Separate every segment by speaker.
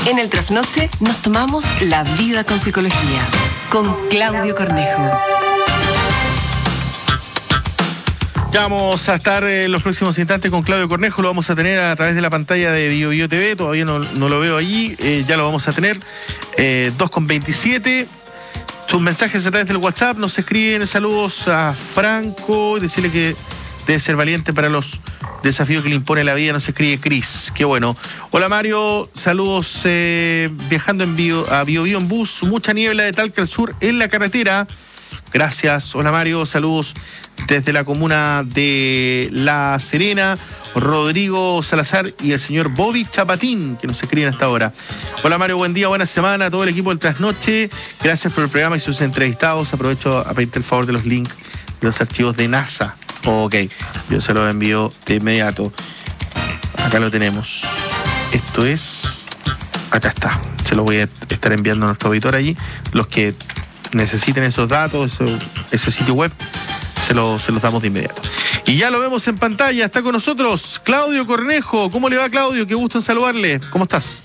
Speaker 1: En el trasnoche nos tomamos la vida con psicología. Con Claudio Cornejo.
Speaker 2: Ya vamos a estar en los próximos instantes con Claudio Cornejo. Lo vamos a tener a través de la pantalla de BioBio TV. Todavía no lo veo allí. Ya lo vamos a tener. 2:27. Sus mensajes a través del WhatsApp. Nos escriben saludos a Franco. Decirle que debe ser valiente para los desafíos que le impone la vida. Nos escribe Cris. Qué bueno. Hola Mario. Saludos viajando a BioBio en bus. Mucha niebla de Talca al sur en la carretera. Gracias. Hola Mario. Saludos desde la comuna de La Serena, Rodrigo Salazar y el señor Bobby Chapatín, que nos escriben hasta ahora. Hola Mario, buen día, buena semana a todo el equipo del Trasnoche. Gracias por el programa y sus entrevistados. Aprovecho a pedirte el favor de los links de los archivos de NASA. Ok, yo se los envío de inmediato. Acá lo tenemos. Esto es... Acá está. Se los voy a estar enviando a nuestro auditor allí. Los que necesiten esos datos, ese sitio web, se los damos de inmediato. Y ya lo vemos en pantalla, está con nosotros Claudio Cornejo. ¿Cómo le va, Claudio? Qué gusto en saludarle. ¿Cómo estás?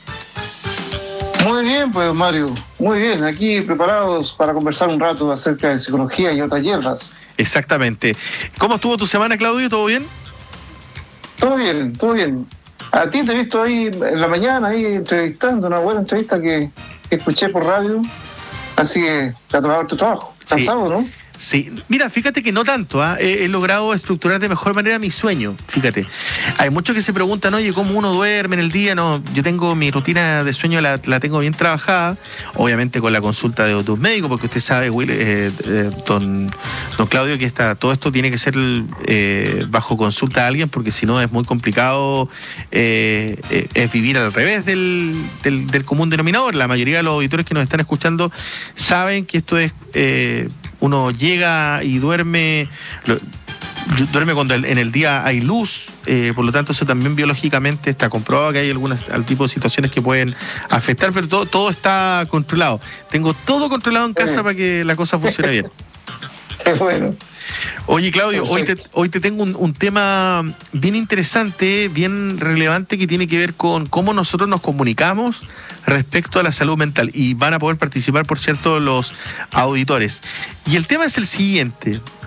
Speaker 3: Muy bien, pues, Mario. Muy bien, aquí preparados para conversar un rato acerca de psicología y otras hierbas.
Speaker 2: Exactamente. ¿Cómo estuvo tu semana, Claudio? ¿Todo bien?
Speaker 3: Todo bien, todo bien. A ti te he visto ahí en la mañana, ahí entrevistando, una buena entrevista que escuché por radio. Así que te ha tomado tu trabajo. Cansado, sí. ¿No?
Speaker 2: Sí, mira, fíjate que no tanto, he logrado estructurar de mejor manera mi sueño, fíjate. Hay muchos que se preguntan, oye, ¿cómo uno duerme en el día? No, yo tengo mi rutina de sueño, la tengo bien trabajada, obviamente con la consulta de un médico, porque usted sabe, don Claudio, que todo esto tiene que ser bajo consulta de alguien, porque si no es muy complicado, es vivir al revés del común denominador. La mayoría de los auditores que nos están escuchando saben que esto es... uno llega y duerme cuando en el día hay luz, por lo tanto eso también biológicamente está comprobado que hay al tipo de situaciones que pueden afectar, pero todo está controlado. Tengo todo controlado en casa para que la cosa funcione bien.
Speaker 3: Qué bueno.
Speaker 2: Oye, Claudio, hoy te tengo un tema bien interesante, bien relevante, que tiene que ver con cómo nosotros nos comunicamos respecto a la salud mental. Y van a poder participar, por cierto, los auditores. Y el tema es el siguiente.